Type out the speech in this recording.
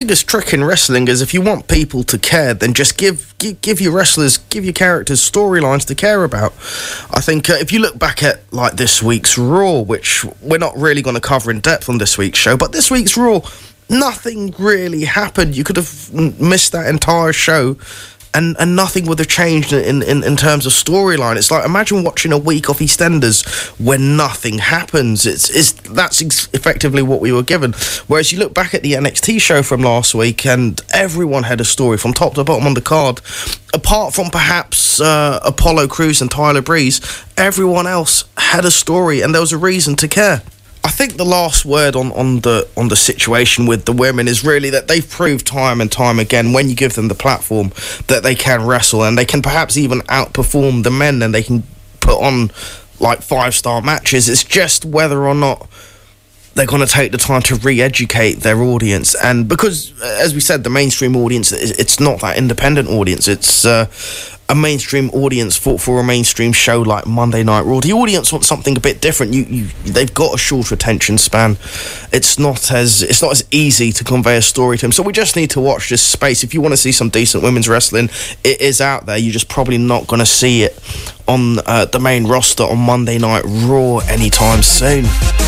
biggest trick in wrestling is if you want people to care, then just give your wrestlers, give your characters storylines to care about. I think if you look back at like this week's Raw, which we're not really going to cover in depth on this week's show, but this week's Raw, nothing really happened. You could have missed that entire show and nothing would have changed in terms of storyline. It's like, imagine watching a week of EastEnders when nothing happens. That's effectively what we were given. Whereas you look back at the NXT show from last week and everyone had a story from top to bottom on the card. Apart from perhaps Apollo Crews and Tyler Breeze, everyone else had a story and there was a reason to care. I think the last word on the situation with the women is really that they've proved time and time again, when you give them the platform, that they can wrestle and they can perhaps even outperform the men and they can put on like 5-star matches. It's just whether or not they're going to take the time to re-educate their audience. And because, as we said, the mainstream audience, it's not that independent audience. It's a mainstream audience for a mainstream show like Monday Night Raw. The audience wants something a bit different. They've got a short attention span. It's not as easy to convey a story to them. So we just need to watch this space. If you want to see some decent women's wrestling, it is out there. You're just probably not going to see it on the main roster on Monday Night Raw anytime soon.